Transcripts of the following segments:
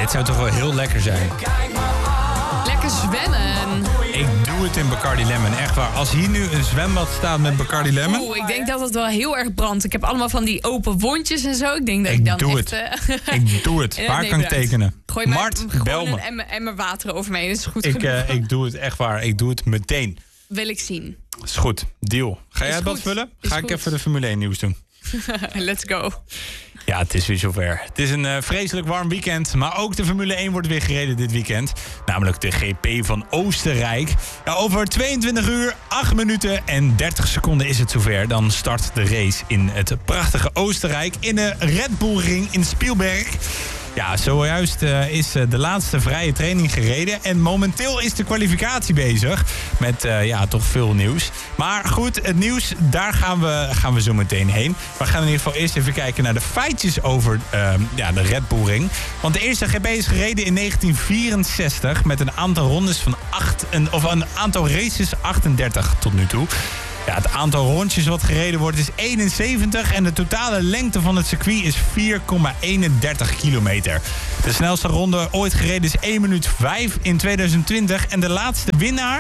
Het zou toch wel heel lekker zijn. Lekker zwemmen. Ik doe het in Bacardi Lemon, echt waar. Als hier nu een zwembad staat met Bacardi Lemon... Oeh, ik denk dat het wel heel erg brandt. Ik heb allemaal van die open wondjes en zo. Ik denk dat ik dan doe echt... Ik doe het. Waar kan ik tekenen? Gooi Mart, bel me. een emmer water over me heen. Dat is goed genoeg. Ik doe het echt waar. Ik doe het meteen. Wil ik zien. Is goed. Deal. Ga jij dat vullen? Ga ik even de Formule 1 nieuws doen. Let's go. Ja, het is weer zover. Het is een vreselijk warm weekend. Maar ook de Formule 1 wordt weer gereden dit weekend. Namelijk de GP van Oostenrijk. Ja, over 22 uur, 8 minuten en 30 seconden is het zover. Dan start de race in het prachtige Oostenrijk. In de Red Bull Ring in Spielberg. Ja, zojuist is de laatste vrije training gereden. En momenteel is de kwalificatie bezig. Met toch veel nieuws. Maar goed, het nieuws, daar gaan we zo meteen heen. We gaan in ieder geval eerst even kijken naar de feitjes over de Red Bull Ring. Want de eerste GP is gereden in 1964. Met een aantal rondes van een aantal races 38 tot nu toe. Ja, het aantal rondjes wat gereden wordt is 71 en de totale lengte van het circuit is 4,31 kilometer. De snelste ronde ooit gereden is 1 minuut 5 in 2020 en de laatste winnaar...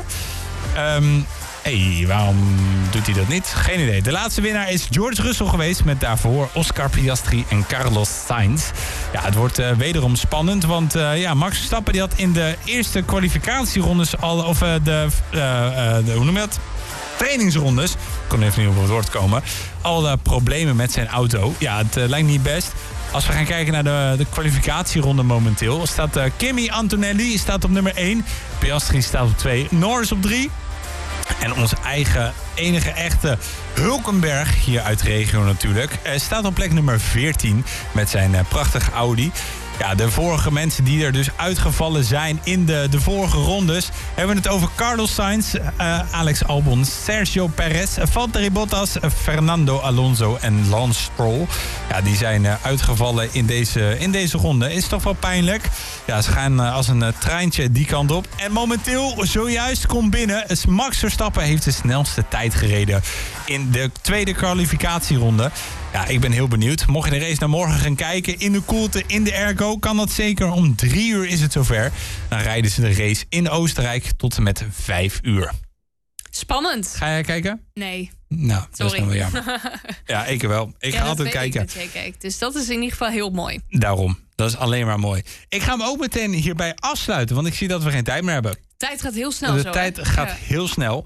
waarom doet hij dat niet? Geen idee. De laatste winnaar is George Russell geweest met daarvoor Oscar Piastri en Carlos Sainz. Ja, het wordt wederom spannend, want Max Verstappen die had in de eerste kwalificatierondes al, of hoe noem je dat? Trainingsrondes, ik kon even niet op het woord komen, al problemen met zijn auto. Ja, het lijkt niet best. Als we gaan kijken naar de kwalificatieronde momenteel, staat Kimi Antonelli staat op nummer 1, Piastri staat op 2, Norris op 3. En onze eigen enige echte Hulkenberg, hier uit de regio natuurlijk, staat op plek nummer 14 met zijn prachtige Audi. Ja, de vorige mensen die er dus uitgevallen zijn in de vorige rondes... hebben we het over Carlos Sainz, Alex Albon, Sergio Perez, Valtteri Bottas, Fernando Alonso en Lance Stroll. Ja, die zijn uitgevallen in deze ronde. Is toch wel pijnlijk. Ja, ze gaan als een treintje die kant op. En momenteel, zojuist komt binnen, Max Verstappen heeft de snelste tijd gereden in de tweede kwalificatieronde. Ja, ik ben heel benieuwd. Mocht je de race naar morgen gaan kijken in de koelte, in de airco, kan dat zeker. Om 3 uur is het zover. Dan rijden ze de race in Oostenrijk tot en met 5 uur. Spannend. Ga jij kijken? Nee. Nou, dat sorry. is nog wel jammer. Ja, ik wel. Ik ga altijd kijken. Dat jij kijkt. Dus dat is in ieder geval heel mooi. Daarom. Dat is alleen maar mooi. Ik ga hem ook meteen hierbij afsluiten, want ik zie dat we geen tijd meer hebben. Tijd gaat heel snel. De tijd gaat heel snel.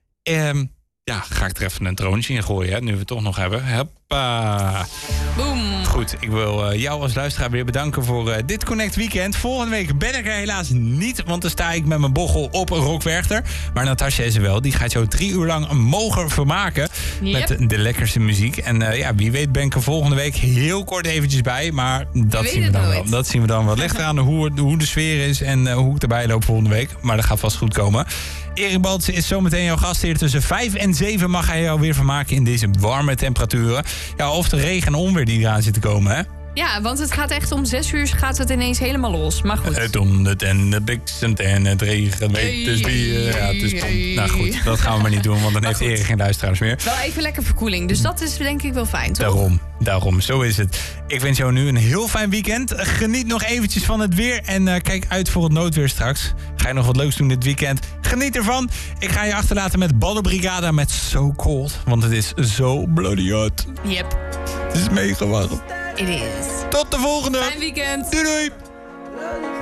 Ga ik er even een troontje in gooien, hè, nu we het toch nog hebben. Hoppa. Boom. Goed, ik wil jou als luisteraar weer bedanken voor dit Connect Weekend. Volgende week ben ik er helaas niet, want dan sta ik met mijn bochel op Rock Werchter. Maar Natasja is er wel. Die gaat zo 3 uur lang mogen vermaken met de lekkerste muziek. En wie weet ben ik er volgende week heel kort eventjes bij. Maar dat zien we dan wel. Dat zien we dan wel. Ligt eraan hoe de sfeer is en hoe ik erbij loop volgende week. Maar dat gaat vast goed komen. Erik Baltsen is zometeen jouw gastheer. Tussen 5 en 7 mag hij jou weer vermaken in deze warme temperaturen. Ja, of de regen en onweer die eraan zit te komen, hè? Ja, want het gaat echt om 6 uur gaat het ineens helemaal los. Maar goed. Het dondert en het bliksemt en het regent. Dus het is dom. Nou goed, dat gaan we maar niet doen, want dan heeft Erik geen luisteraars meer. Wel even lekker verkoeling, dus dat is denk ik wel fijn, toch? Daarom, zo is het. Ik wens jou nu een heel fijn weekend. Geniet nog eventjes van het weer en kijk uit voor het noodweer straks. Ga je nog wat leuks doen dit weekend? Geniet ervan. Ik ga je achterlaten met Ballenbrigada met So Cold, want het is zo bloody hot. Yep. Het is mega warm. It is. Tot de volgende. Fijn weekend. Doei doei.